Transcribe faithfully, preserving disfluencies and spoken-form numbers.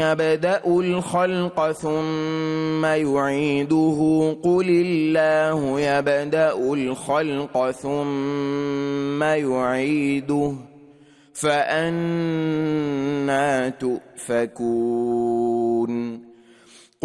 يبدأ الخلق ثم يعيده قل الله يبدأ الخلق ثم يعيده فأنى تؤفكون